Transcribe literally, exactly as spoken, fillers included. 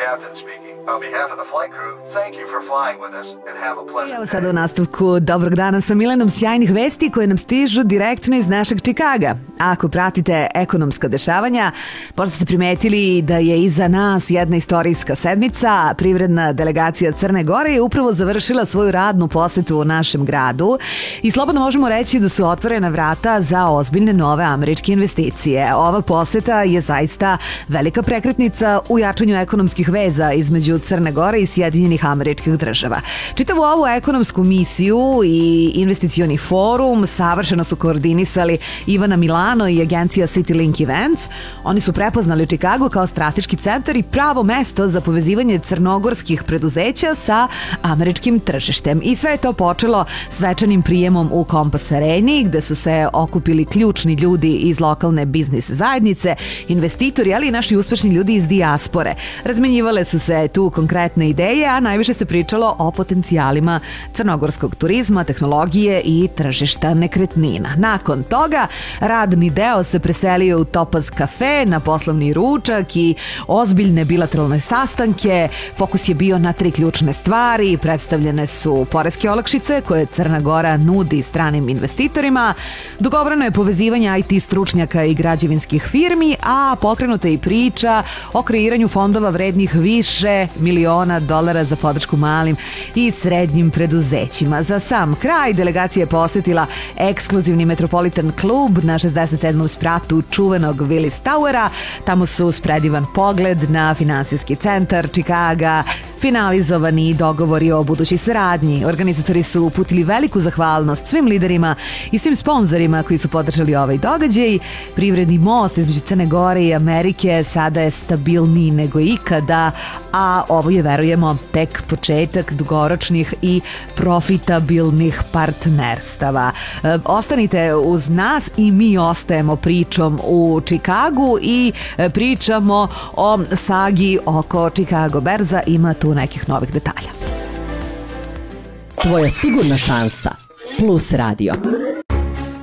captain speaking. On behalf of the flight crew, thank you for flying with us and have a pleasant day. Evo sada u nastavku Dobrog dana sa Milenom sjajnih vesti koje nam stižu direktno iz našeg Čikaga. Ako pratite ekonomska dešavanja, možda ste primetili da je iza nas jedna istorijska sedmica. Privredna delegacija Crne Gore je upravo završila svoju radnu posetu u našem gradu i slobodno možemo reći da su otvorena vrata za ozbiljne nove američke investicije. Ova poseta je zaista velika prekretnica u jačanju ekonomskih veza između Crne Gore i Sjedinjenih Američkih Država. Čitavu ovu ekonomsku misiju i investicioni forum savršeno su koordinisali Ivana Milano i agencija CityLink Events. Oni su prepoznali Čikago kao strateški centar i pravo mesto za povezivanje crnogorskih preduzeća sa američkim tržištem. I sve je to počelo svečanim prijemom u Kompas Areni, gde su se okupili ključni ljudi iz lokalne biznis zajednice, investitori, ali i naši uspešni ljudi iz dijaspore. Razmenjivale su se tu konkretne ideje, a najviše se pričalo o potencijalima crnogorskog turizma, tehnologije i tržišta nekretnina. Nakon toga, radni deo se preselio u Topaz kafe na poslovni ručak i ozbiljne bilateralne sastanke. Fokus je bio na tri ključne stvari. Predstavljene su poreske olakšice koje Crna Gora nudi stranim investitorima. Dogovoreno je povezivanje I T stručnjaka i građevinskih firmi, a pokrenuta je i priča o kreiranju fondova vrednih više miliona dolara za podršku malim i srednjim preduzećima. Za sam kraj delegacija je posetila ekskluzivni Metropolitan klub na šezdeset sedmom spratu čuvenog Willis Towera. Tamo su uz predivan pogled na finansijski centar Čikaga finalizovani dogovori o budućoj saradnji. Organizatori su uputili veliku zahvalnost svim liderima i svim sponzorima koji su podržali ovaj događaj. Privredni most između Crne Gore i Amerike sada je stabilniji nego ikada, a ovo je, verujemo, tek početak dugoročnih i profitabilnih partnerstava. E, ostanite uz nas i mi ostajemo pričom u Čikagu i pričamo o sagi oko Chicago berza. Ima tu nekih novih detalja. Tvoja sigurna šansa. Plus radio.